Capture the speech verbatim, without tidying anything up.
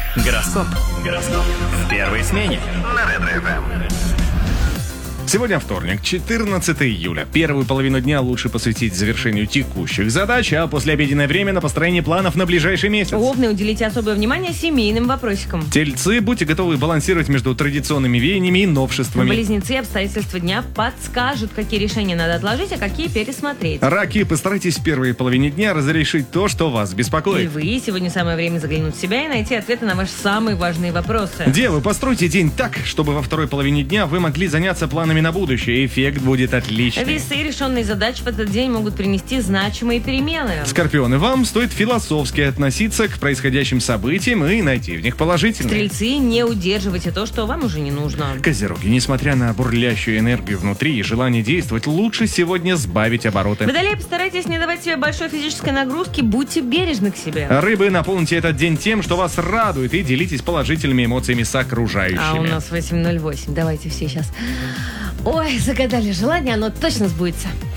Гороскоп. Гороскоп. В первой смене. На Ретро-эф эм. Сегодня вторник, четырнадцатое июля. Первую половину дня лучше посвятить завершению текущих задач, а послеобеденное время на построение планов на ближайший месяц. Овны, уделите особое внимание семейным вопросикам. Тельцы, будьте готовы балансировать между традиционными веяниями и новшествами. Близнецы, обстоятельства дня подскажут, какие решения надо отложить, а какие пересмотреть. Раки, постарайтесь в первой половине дня разрешить то, что вас беспокоит. Львы, сегодня самое время заглянуть в себя и найти ответы на ваши самые важные вопросы. Девы, постройте день так, чтобы во второй половине дня вы могли заняться планами на будущее. Эффект будет отличный. Весы, решенные задачи в этот день могут принести значимые перемены. Скорпионы, вам стоит философски относиться к происходящим событиям и найти в них положительное. Стрельцы, не удерживайте то, что вам уже не нужно. Козероги, несмотря на бурлящую энергию внутри и желание действовать, лучше сегодня сбавить обороты. Водолеи, постарайтесь не давать себе большой физической нагрузки, будьте бережны к себе. Рыбы, наполните этот день тем, что вас радует, и делитесь положительными эмоциями с окружающими. А у нас восемь ноль восемь. Давайте все сейчас. Ой, загадали желание, оно точно сбудется.